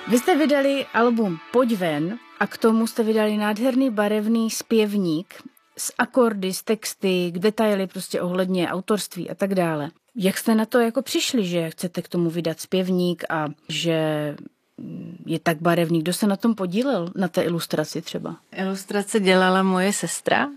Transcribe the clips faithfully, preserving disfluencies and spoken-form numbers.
Vy jste vydali album Pojď ven a k tomu jste vydali nádherný barevný zpěvník s akordy, s texty, k detaily prostě ohledně autorství a tak dále. Jak jste na to jako přišli, že chcete k tomu vydat zpěvník a že je tak barevný? Kdo se na tom podílel, na té ilustraci třeba? Ilustrace dělala moje sestra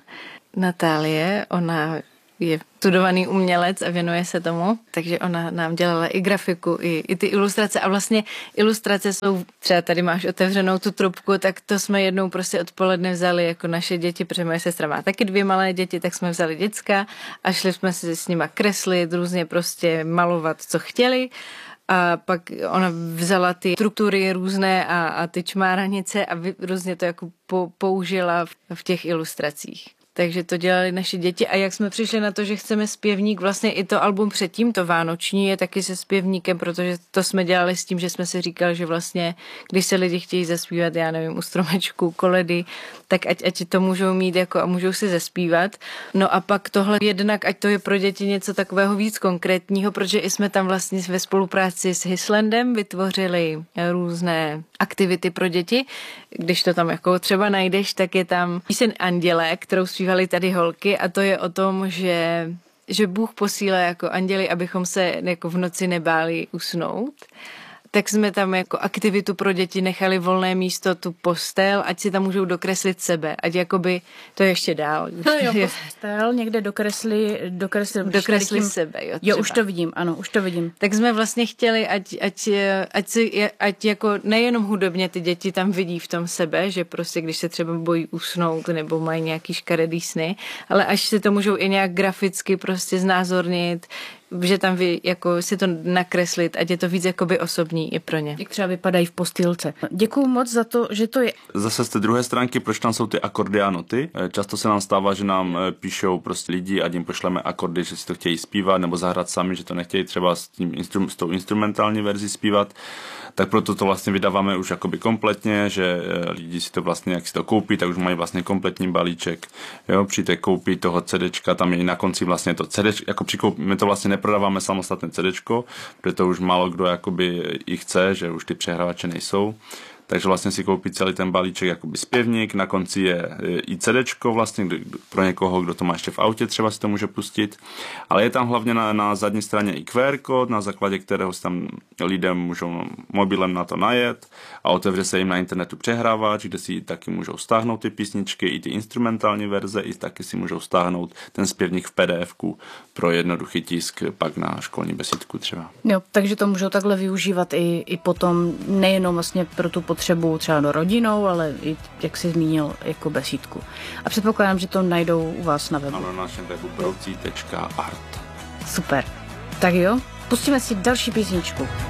Natálie, ona je studovaný umělec a věnuje se tomu, takže ona nám dělala i grafiku, i, i ty ilustrace a vlastně ilustrace jsou, třeba tady máš otevřenou tu trubku, tak to jsme jednou prostě odpoledne vzali jako naše děti, protože moje sestra má taky dvě malé děti, tak jsme vzali děcka a šli jsme si s nima kreslit, různě prostě malovat, co chtěli. A pak ona vzala ty struktury různé a, a ty čmáranice a vy, různě to jako po, použila v, v těch ilustracích. Takže to dělali naše děti a jak jsme přišli na to, že chceme zpěvník, vlastně i to album předtím, to vánoční, je taky se zpěvníkem, protože to jsme dělali s tím, že jsme si říkali, že vlastně, když se lidi chtějí zaspívat, já nevím, u stromečku, koledy, tak ať, ať to můžou mít jako a můžou si zaspívat. No a pak tohle jednak, ať to je pro děti něco takového víc konkrétního, protože i jsme tam vlastně ve spolupráci s Hislandem vytvořili různé aktivity pro děti. Když to tam jako třeba najdeš, tak je tam píseň Anděle, kterou zpívali tady holky a to je o tom, že, že Bůh posílá jako anděli, abychom se jako v noci nebáli usnout. Tak jsme tam jako aktivitu pro děti nechali volné místo, tu postel, ať si tam můžou dokreslit sebe, ať jakoby, to je ještě dál. No jo, postel, někde dokresli, dokresli, dokresli tím, sebe, jo, jo, už to vidím, ano, už to vidím. Tak jsme vlastně chtěli, ať, ať, ať, si, ať jako nejenom hudebně ty děti tam vidí v tom sebe, že prostě když se třeba bojí usnout nebo mají nějaký škaredý sny, ale až si to můžou i nějak graficky prostě znázornit, že tam vy jako si to nakreslit, ať je to víc jakoby osobní i pro ně. Jak třeba vypadají v postýlce. Děkuju moc za to, že to je. Zase z té druhé stránky, proč tam jsou ty akordy a noty? Často se nám stává, že nám píšou prostě lidi, ať jim pošleme akordy, že si to chtějí zpívat nebo zahrát sami, že to nechtějí třeba s, tím instrum, s tou instrumentální verzi zpívat. Tak proto to vlastně vydáváme už jakoby kompletně, že lidi si to vlastně, jak si to koupí, tak už mají vlastně kompletní balíček. Jo, při té koupí toho CDčka, tam je i na konci vlastně to CDčko, jako při koupí, my to vlastně neprodáváme samostatné CDčko, protože to už málo kdo jakoby i chce, že už ty přehrávače nejsou. Takže vlastně si koupí celý ten balíček jakoby zpěvník, na konci je i CDčko vlastně, pro někoho, kdo to má ještě v autě, třeba si to může pustit, ale je tam hlavně na, na zadní straně i Q R kód, na základě kterého si tam lidem můžou mobilem na to najet a otevře se jim na internetu přehrávač, kde si taky můžou stáhnout ty písničky, i ty instrumentální verze, i taky si můžou stáhnout ten zpěvník v P D F ku pro jednoduchý tisk pak na školní besídku třeba. Jo, takže to můžou takhle využívat i, i potom nejenom vlastně pro tu potřebu třeba do rodinou, ale i, jak jsi zmínil, jako besídku. A předpokládám, že to najdou u vás na webu. Ano, na našem webu brouci tečka art. Super. Tak jo, pustíme si další písničku.